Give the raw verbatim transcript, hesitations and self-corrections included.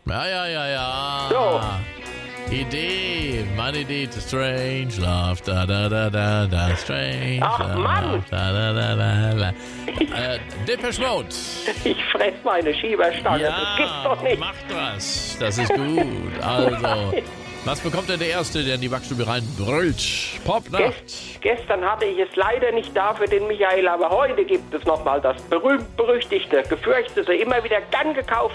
Ja, ja, ja, ja. So. Idee, meine Idee, strange love, da da da da da, strange Ach, love, Mann. da da da da da. Äh, Depeche Mode. Ich fress meine Schieberstange, Ja, das gibt's doch nicht. macht was, das ist gut. Also, was bekommt denn der Erste, der in die Backstube reinbrüllt? Popnacht. Gest, gestern hatte ich es leider nicht da für den Michael, aber heute gibt es nochmal das berühmt-berüchtigte, gefürchtete, immer wieder gern gekaufte